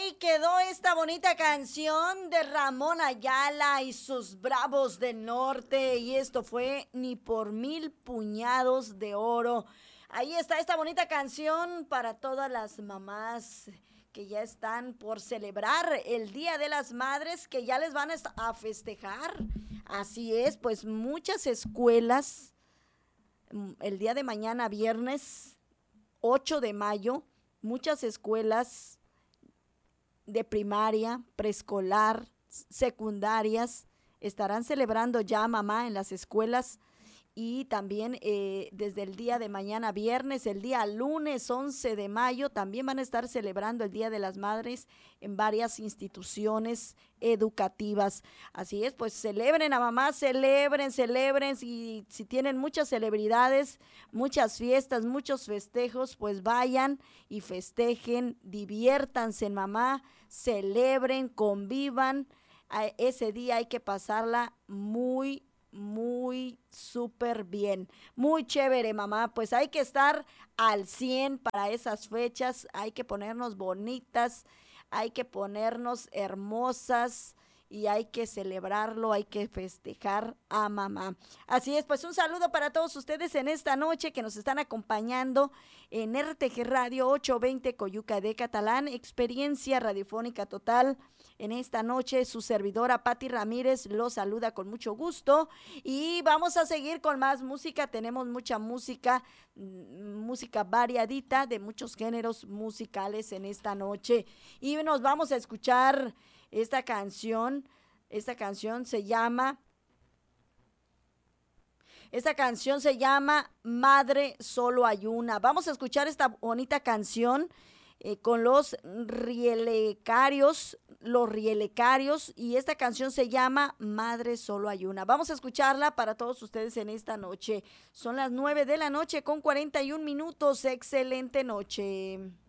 ahí quedó esta bonita canción de Ramón Ayala y sus Bravos del Norte. Y esto fue Ni por mil puñados de oro. Ahí está esta bonita canción para todas las mamás que ya están por celebrar el Día de las Madres, que ya les van a festejar. Así es, pues muchas escuelas, el día de mañana, viernes 8 de mayo, muchas escuelas de primaria, preescolar, secundarias, estarán celebrando ya mamá en las escuelas y también desde el día de mañana viernes, el día lunes 11 de mayo, también van a estar celebrando el Día de las Madres en varias instituciones educativas. Así es, pues celebren a mamá, celebren, si tienen muchas celebridades, muchas fiestas, muchos festejos, pues vayan y festejen, diviértanse en mamá, celebren, convivan. Ese día hay que pasarla muy súper bien, muy chévere mamá, pues hay que estar al 100 para esas fechas, hay que ponernos bonitas, hay que ponernos hermosas y hay que celebrarlo, hay que festejar a mamá. Así es, pues un saludo para todos ustedes en esta noche que nos están acompañando en RTG Radio 820 Coyuca de Catalán, experiencia radiofónica total. En esta noche su servidora Patti Ramírez los saluda con mucho gusto y vamos a seguir con más música. Tenemos mucha música, música variadita de muchos géneros musicales en esta noche y nos vamos a escuchar esta canción. Esta canción se llama Madre Solo Hay Una. Vamos a escuchar esta bonita canción con los rielecarios, y esta canción se llama Madre Solo Hay Una. Vamos a escucharla para todos ustedes en esta noche. Son las 9 de la noche con 41 minutos. Excelente noche.